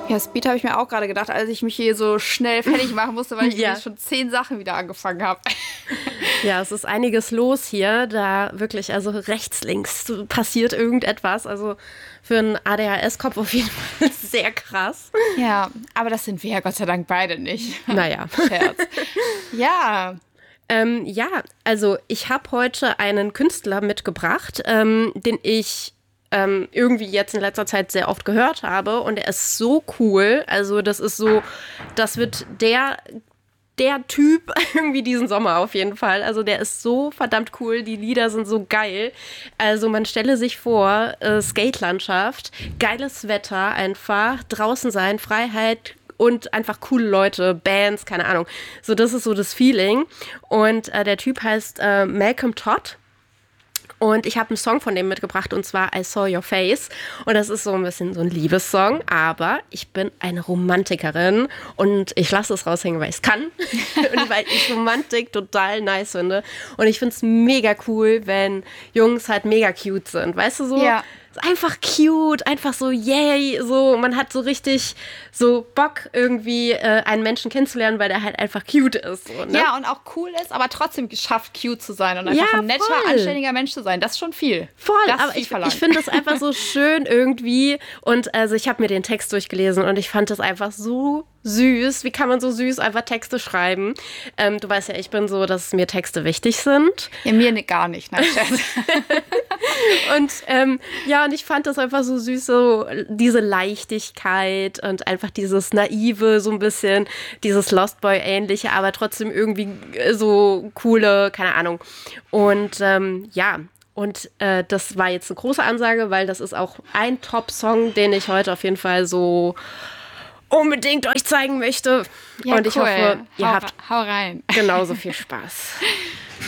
Ja, Speed habe ich mir auch gerade gedacht, als ich mich hier so schnell fertig machen musste, weil ich Ja. irgendwie schon 10 Sachen wieder angefangen habe. Ja, es ist einiges los hier, da wirklich, also rechts, links passiert irgendetwas. Also für einen ADHS-Kopf auf jeden Fall sehr krass. Ja, aber das sind wir ja Gott sei Dank beide nicht. Naja. Scherz. Ja, Ja, also ich habe heute einen Künstler mitgebracht, den ich irgendwie jetzt in letzter Zeit sehr oft gehört habe. Und er ist so cool. Also das ist so, das wird der Typ irgendwie diesen Sommer auf jeden Fall. Also der ist so verdammt cool, die Lieder sind so geil. Also man stelle sich vor, Skate-Landschaft, geiles Wetter einfach, draußen sein, Freiheit und einfach coole Leute, Bands, keine Ahnung. So, das ist so das Feeling. Und der Typ heißt Malcolm Todd. Und ich habe einen Song von dem mitgebracht, und zwar I Saw Your Face. Und das ist so ein bisschen so ein Liebessong, aber ich bin eine Romantikerin und ich lasse es raushängen, weil ich es kann und weil ich Romantik total nice finde. Und ich finde es mega cool, wenn Jungs halt mega cute sind, weißt du so? Ja. Einfach cute, einfach so yay, so man hat so richtig so Bock irgendwie einen Menschen kennenzulernen, weil der halt einfach cute ist. So, ne? ja, und auch cool ist, aber trotzdem geschafft, cute zu sein und einfach Ja, ein netter, voll. anständiger Mensch zu sein. Das ist schon viel. Voll, Das ist aber viel ich verlangt. finde das einfach so schön irgendwie. Und also ich habe mir den Text durchgelesen und ich fand das einfach so süß. Wie kann man so süß einfach Texte schreiben? Du weißt ja, ich bin so, dass mir Texte wichtig sind. Ja, mir gar nicht. Nein, Scherz. Und ja, und ich fand das einfach so süß, so diese Leichtigkeit und einfach dieses Naive, so ein bisschen, dieses Lost Boy-ähnliche, aber trotzdem irgendwie so coole, keine Ahnung. Und ja, und das war jetzt eine große Ansage, weil das ist auch ein Top-Song, den ich heute auf jeden Fall so unbedingt euch zeigen möchte. Ja, und ich cool. hoffe, ihr hau, habt hau rein. genauso viel Spaß.